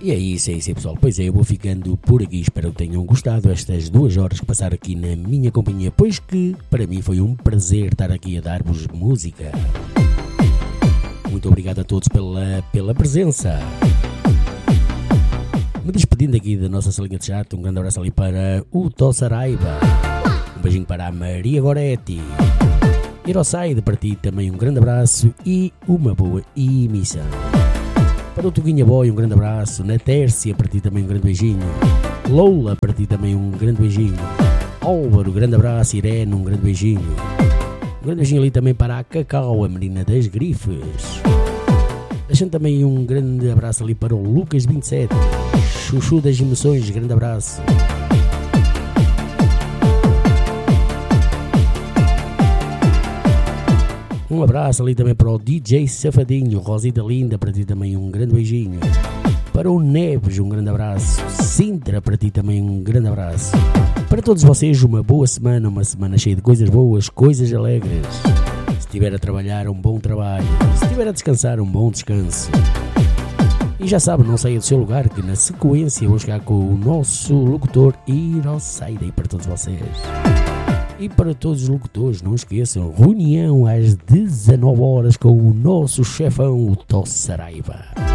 E é isso pessoal, pois é, eu vou ficando por aqui, espero que tenham gostado estas 2 horas que passaram aqui na minha companhia, pois que para mim foi um prazer estar aqui a dar-vos música. Muito obrigado a todos pela presença. Me despedindo aqui da nossa salinha de chat, um grande abraço ali para o Tó Saraiva, um beijinho para a Maria Goretti, Irossaide, para ti também um grande abraço e uma boa emissão. Para o Tuguinha Boy, um grande abraço. Na Tércia, para ti também um grande beijinho. Lola, para ti também um grande beijinho. Álvaro, grande abraço. Irene, um grande beijinho. Um grande beijinho ali também para a Cacau, a menina das grifes. Deixando também um grande abraço ali para o Lucas 27, Chuchu das emoções, grande abraço. Um abraço ali também para o DJ Safadinho, Rosita Linda, para ti também um grande beijinho. Para o Neves, um grande abraço. Sintra, para ti também um grande abraço. Para todos vocês, uma boa semana, uma semana cheia de coisas boas, coisas alegres. Se estiver a trabalhar, um bom trabalho. Se estiver a descansar, um bom descanso. E já sabe, não saia do seu lugar, que na sequência vou chegar com o nosso locutor Irossaide para todos vocês. E para todos os locutores, não esqueçam, reunião às 19 horas com o nosso chefão, o Tó Saraiva.